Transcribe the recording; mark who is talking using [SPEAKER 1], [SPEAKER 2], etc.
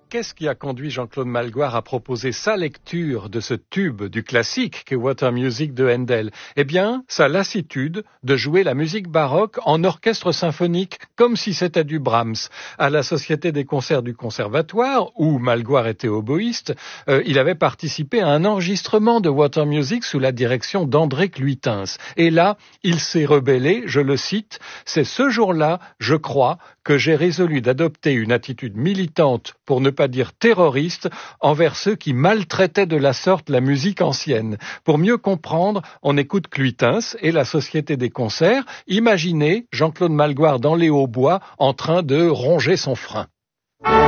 [SPEAKER 1] Qu'est-ce qui a conduit Jean-Claude Malgoire à proposer sa lecture de ce tube du classique qu'est Water Music de Handel? Eh bien, sa lassitude de jouer la musique baroque en orchestre symphonique, comme si c'était du Brahms. À la Société des concerts du Conservatoire, où Malgoire était oboïste, il avait participé à un enregistrement de Water Music sous la direction d'André Cluitens. Et là, il s'est rebellé, je le cite, « C'est ce jour-là, je crois, que j'ai résolu d'adopter une attitude militante, pour ne pas dire terroriste, envers ceux qui maltraitaient de la sorte la musique ancienne. Pour mieux comprendre, on écoute Cluitens et la Société des concerts. Imaginez Jean-Claude Malgoire dans les hautbois en train de ronger son frein.